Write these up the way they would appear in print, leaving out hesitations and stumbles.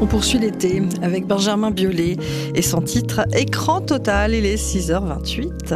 On poursuit l'été avec Benjamin Biolay et son titre Écran total. Il est 6h28.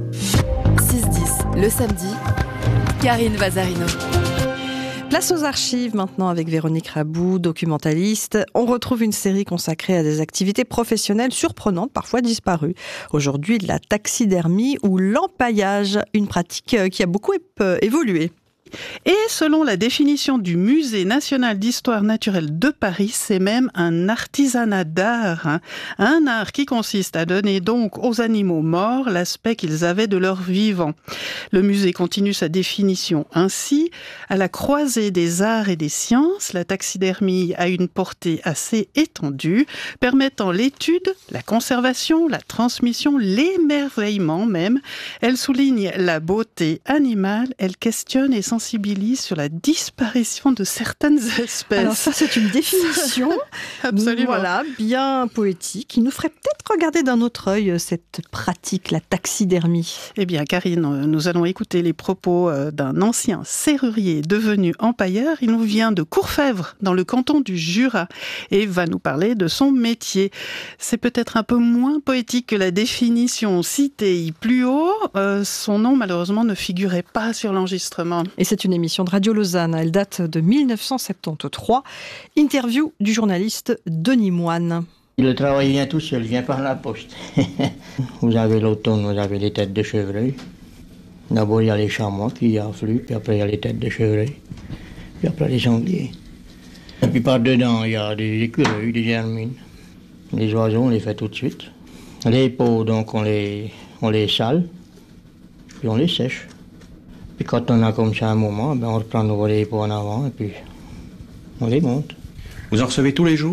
6-10, le samedi, Karine Vazarino. Place aux archives maintenant avec Véronique Rabou, documentaliste. On retrouve une série consacrée à des activités professionnelles surprenantes, parfois disparues. Aujourd'hui, de la taxidermie ou l'empaillage, une pratique qui a beaucoup évolué. Et selon la définition du Musée national d'histoire naturelle de Paris, c'est même un artisanat d'art. Un art qui consiste à donner donc aux animaux morts l'aspect qu'ils avaient de leur vivant. Le musée continue sa définition ainsi. À la croisée des arts et des sciences, la taxidermie a une portée assez étendue, permettant l'étude, la conservation, la transmission, l'émerveillement même. Elle souligne la beauté animale, elle questionne et sensibilise sur la disparition de certaines espèces. Alors ça, c'est une définition absolument. Voilà, bien poétique, qui nous ferait peut-être regarder d'un autre œil cette pratique, la taxidermie. Eh bien, Karine, nous allons écouter les propos d'un ancien serrurier devenu empailleur. Il nous vient de Courfèvre, dans le canton du Jura, et va nous parler de son métier. C'est peut-être un peu moins poétique que la définition citée plus haut. Son nom, malheureusement, ne figurait pas sur l'enregistrement. Et c'est une émission de Radio Lausanne. Elle date de 1973. Interview du journaliste Denis Moine. Le travail vient tout seul, vient par la poste. Vous avez l'automne, vous avez les têtes de chevreuil. D'abord, il y a les chamois qui affluent, puis après, il y a les têtes de chevreuil. Puis après, les sangliers. Et puis par-dedans, il y a des écureuils, des hermines. Les oiseaux, on les fait tout de suite. Les peaux, donc, on les sale, puis on les sèche. Puis quand on a comme ça un moment, on reprend nos les peaux en avant et puis on les monte. Vous en recevez tous les jours ?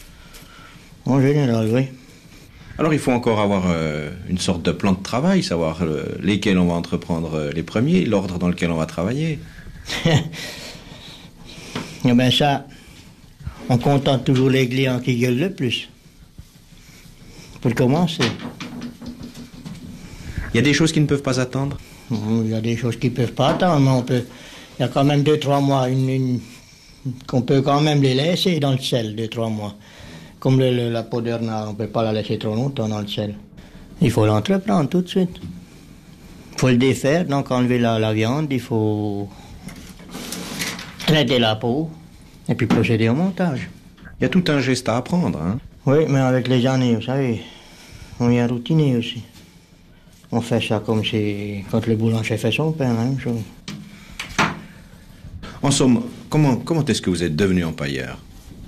En général, oui. Alors il faut encore avoir une sorte de plan de travail, savoir lesquels on va entreprendre les premiers, l'ordre dans lequel on va travailler. Et bien ça, on contente toujours les clients qui gueulent le plus. Pour commencer. Il y a des choses qui ne peuvent pas attendre ? Il y a des choses qui ne peuvent pas attendre, mais il y a quand même 2-3 mois qu'on peut quand même les laisser dans le sel, 2-3 mois. Comme la peau de renard, on ne peut pas la laisser trop longtemps dans le sel. Il faut l'entreprendre tout de suite. Il faut le défaire, donc enlever la viande, il faut traiter la peau et puis procéder au montage. Il y a tout un geste à apprendre, hein ? Oui, mais avec les années, vous savez, on y a routiné aussi. On fait ça comme si, quand le boulanger fait son pain, la même chose. En somme, comment est-ce que vous êtes devenu empailleur ?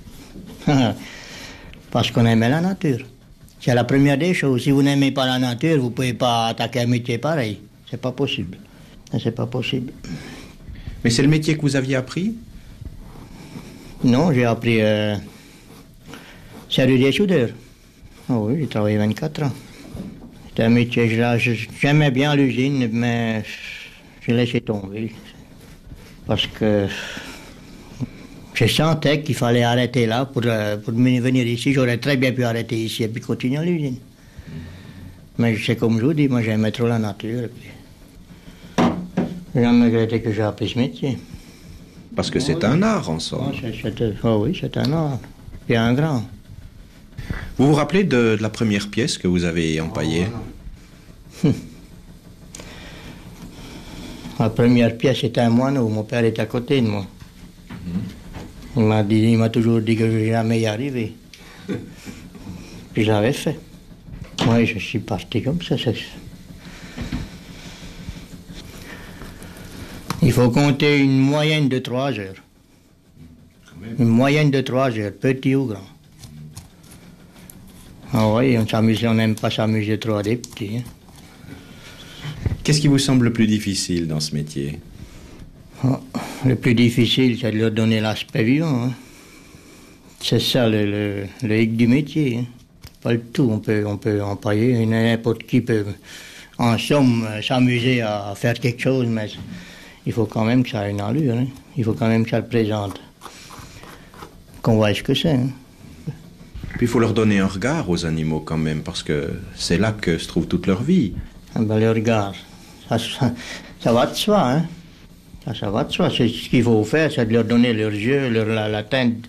Parce qu'on aimait la nature. C'est la première des choses. Si vous n'aimez pas la nature, vous ne pouvez pas attaquer un métier pareil. C'est pas possible. C'est pas possible. Mais c'est le métier que vous aviez appris ? Non, j'ai appris serrurier soudeur. Oh oui, j'ai travaillé 24 ans. C'est un métier, j'aimais bien l'usine, mais j'ai laissé tomber. Parce que je sentais qu'il fallait arrêter là pour venir ici. J'aurais très bien pu arrêter ici et puis continuer à l'usine. Mais c'est comme je vous dis, moi j'aimais trop la nature. J'ai jamais regretté que j'ai appris ce métier. Parce que c'est un art, en somme. Oui, c'est un art. Et un grand. Vous vous rappelez de la première pièce que vous avez empaillée ? La première pièce, c'était un moineau. Mon père était à côté de moi. Il m'a toujours dit que je n'allais jamais y arriver. Puis je l'avais fait. Oui, je suis parti comme ça. Il faut compter une moyenne de 3 heures. Une moyenne de 3 heures, petit ou grand. Ah oui, on n'aime pas s'amuser trop à des petits. Hein. Qu'est-ce qui vous semble le plus difficile dans ce métier ? Le plus difficile, c'est de leur donner l'aspect vivant. Hein. C'est ça le hic du métier. Hein. Pas le tout, on peut empailler, n'importe qui peut, en somme, s'amuser à faire quelque chose, mais il faut quand même que ça ait une allure. Hein. Il faut quand même que ça le présente. Qu'on voit ce que c'est. Hein. Puis il faut leur donner un regard aux animaux quand même, parce que c'est là que se trouve toute leur vie. Ah ben, le regard, ça va de soi. Hein. Ça va de soi. C'est ce qu'il faut faire, c'est de leur donner leurs yeux, la teinte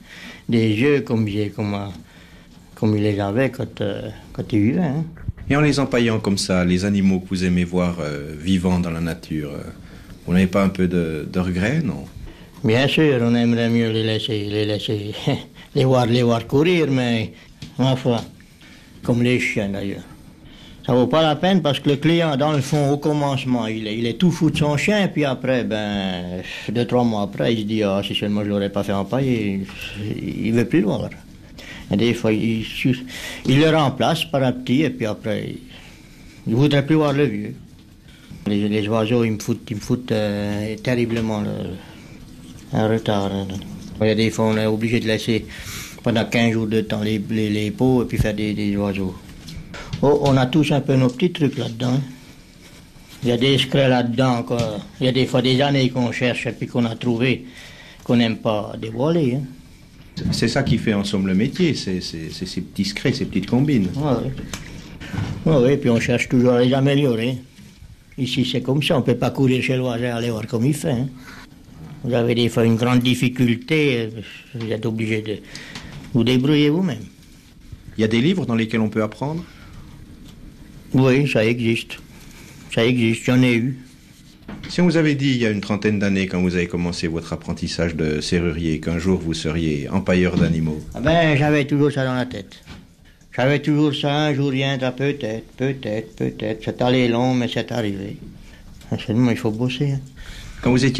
des yeux comme il les avait quand il vivait. Hein. Et en les empaillant comme ça, les animaux que vous aimez voir vivants dans la nature, vous n'avez pas un peu de regret, non? Bien sûr, on aimerait mieux les laisser les voir courir, mais ma foi, comme les chiens d'ailleurs. Ça vaut pas la peine parce que le client, dans le fond, au commencement, il est tout fou de son chien, puis après, 2-3 mois après, il se dit, si seulement je l'aurais pas fait empailler, il veut plus le voir. Et des fois, il le remplace par un petit, et puis après, il voudrait plus voir le vieux. Les oiseaux, ils me foutent terriblement un retard. Il y a des fois, on est obligé de laisser pendant 15 jours de temps les pots et puis faire des oiseaux. Oh, on a tous un peu nos petits trucs là-dedans. Hein. Il y a des secrets là-dedans. Il y a des fois des années qu'on cherche et puis qu'on a trouvé qu'on n'aime pas dévoiler. Hein. C'est ça qui fait en somme le métier, c'est ces petits secrets, ces petites combines. Oui, puis on cherche toujours à les améliorer. Ici, c'est comme ça, on ne peut pas courir chez le voisin et aller voir comme il fait. Hein. Vous avez des fois une grande difficulté, vous êtes obligé de vous débrouiller vous-même. Il y a des livres dans lesquels on peut apprendre? Oui, ça existe. Ça existe, j'en ai eu. Si on vous avait dit il y a une trentaine d'années, quand vous avez commencé votre apprentissage de serrurier, qu'un jour vous seriez empailleur d'animaux? J'avais toujours ça dans la tête. J'avais toujours ça, un jour viendra peut-être. C'est allé long, mais c'est arrivé. Seulement, il faut bosser. Hein. Quand vous étiez